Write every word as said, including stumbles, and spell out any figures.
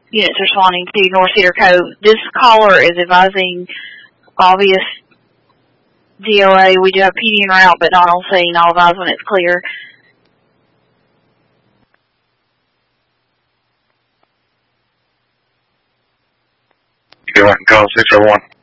units responding to North Cedar Cove. This caller is advising obvious D O A. We do have P D en route, but not on scene. I'll advise when it's clear. You want to call six oh one?